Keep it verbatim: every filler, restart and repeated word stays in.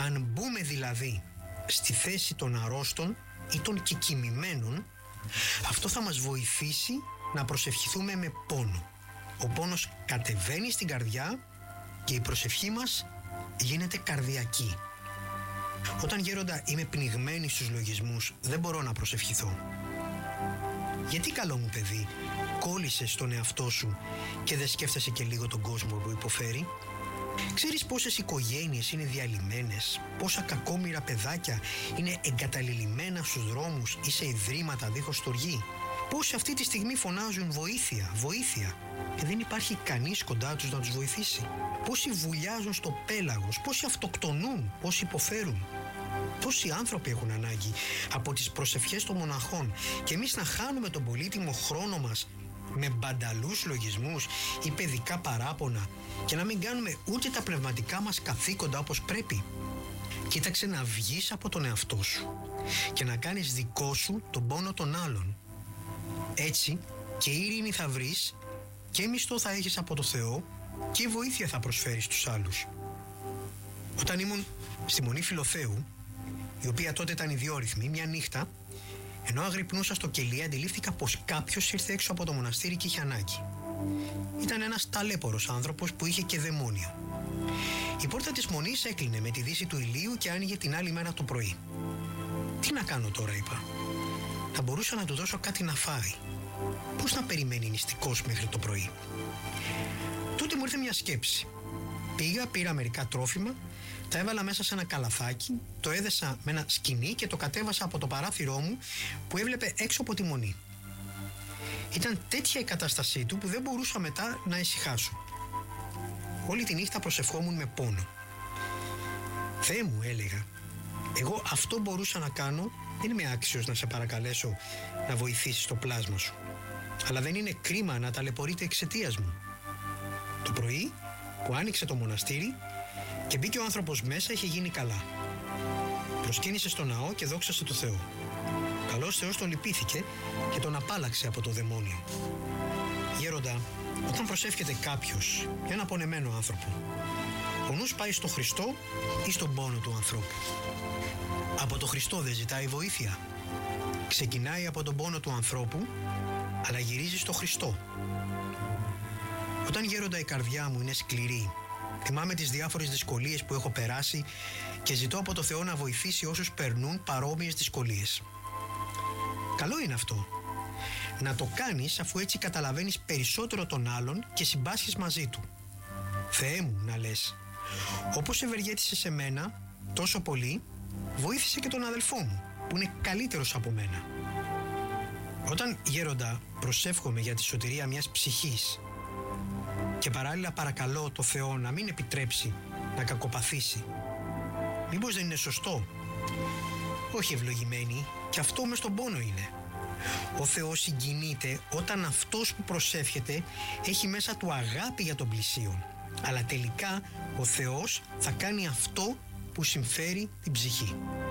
Αν μπούμε δηλαδή στη θέση των αρρώστων ή των κεκοιμημένων, αυτό θα μας βοηθήσει να προσευχηθούμε με πόνο. Ο πόνος κατεβαίνει στην καρδιά και η προσευχή μας γίνεται καρδιακή. Όταν, γέροντα, είμαι πνιγμένη στους λογισμούς, δεν μπορώ να προσευχηθώ. Γιατί, καλό μου παιδί, κόλλησες στον εαυτό σου και δεν σκέφτεσαι και λίγο τον κόσμο που υποφέρει? Ξέρεις πόσες οικογένειες είναι διαλυμένες, πόσα κακόμοιρα παιδάκια είναι εγκαταλειμμένα στους δρόμους ή σε ιδρύματα δίχως στοργή? Πόσοι αυτή τη στιγμή φωνάζουν βοήθεια, βοήθεια και δεν υπάρχει κανείς κοντά τους να τους βοηθήσει? Πόσοι βουλιάζουν στο πέλαγος, πόσοι αυτοκτονούν, πόσοι υποφέρουν? Πόσοι άνθρωποι έχουν ανάγκη από τις προσευχές των μοναχών και εμείς να χάνουμε τον πολύτιμο χρόνο μας με μπανταλούς λογισμούς ή παιδικά παράπονα και να μην κάνουμε ούτε τα πνευματικά μας καθήκοντα όπως πρέπει? Κοίταξε να βγεις από τον εαυτό σου και να κάνεις δικό σου τον πόνο των άλλων. Έτσι και ειρήνη θα βρεις και μισθό θα έχεις από το Θεό και βοήθεια θα προσφέρεις στους άλλους. Όταν ήμουν στη Μονή Φιλοθέου, η οποία τότε ήταν ιδιόρυθμη, μια νύχτα, ενώ αγρυπνούσα στο κελί, αντιλήφθηκα πως κάποιος ήρθε έξω από το μοναστήρι και είχε ανάγκη. Ήταν ένας ταλέπορος άνθρωπος που είχε και δαιμόνιο. Η πόρτα της Μονής έκλεινε με τη δύση του ηλίου και άνοιγε την άλλη μέρα το πρωί. Τι να κάνω τώρα, είπα. Θα μπορούσα να του δώσω κάτι να φάει. Πώς να περιμένει νηστικός μέχρι το πρωί? Τότε μου ήρθε μια σκέψη. Πήγα, πήρα μερικά τρόφιμα, τα έβαλα μέσα σε ένα καλαθάκι, το έδεσα με ένα σκοινί και το κατέβασα από το παράθυρό μου που έβλεπε έξω από τη Μονή. Ήταν τέτοια η κατάστασή του που δεν μπορούσα μετά να ησυχάσω. Όλη τη νύχτα προσευχόμουν με πόνο. Θεέ μου, έλεγα, εγώ αυτό μπορούσα να κάνω, δεν είμαι άξιος να σε παρακαλέσω να βοηθήσεις το πλάσμα σου. Αλλά δεν είναι κρίμα να ταλαιπωρείται εξαιτίας μου. Το πρωί που άνοιξε το μοναστήρι και μπήκε ο άνθρωπος μέσα, είχε γίνει καλά. Προσκύνησε στο ναό και δόξασε το Θεό. Ο καλός Θεός τον λυπήθηκε και τον απάλαξε από το δαιμόνιο. Γέροντα, όταν προσεύχεται κάποιος για ένα πονεμένο άνθρωπο, ο νους πάει στο Χριστό ή στον πόνο του ανθρώπου? Από το Χριστό δεν ζητάει βοήθεια? Ξεκινάει από τον πόνο του ανθρώπου, αλλά γυρίζει στο Χριστό. Όταν, γέροντα, η καρδιά μου είναι σκληρή, θυμάμαι τις διάφορες δυσκολίες που έχω περάσει και ζητώ από το Θεό να βοηθήσει όσους περνούν παρόμοιες δυσκολίες. Καλό είναι αυτό. Να το κάνεις αφού έτσι καταλαβαίνεις περισσότερο τον άλλον και συμπάσχεις μαζί του. Θεέ μου, να λες, όπως ευεργέτησε σε μένα τόσο πολύ, βοήθησε και τον αδελφό μου που είναι καλύτερος από μένα. Όταν, γέροντα, προσεύχομαι για τη σωτηρία μιας ψυχής και παράλληλα παρακαλώ το Θεό να μην επιτρέψει να κακοπαθήσει, μήπως δεν είναι σωστό? Όχι, ευλογημένη, και αυτό μες στον πόνο είναι. Ο Θεός συγκινείται όταν αυτός που προσεύχεται έχει μέσα του αγάπη για τον πλησίον. Αλλά τελικά ο Θεός θα κάνει αυτό που συμφέρει την ψυχή.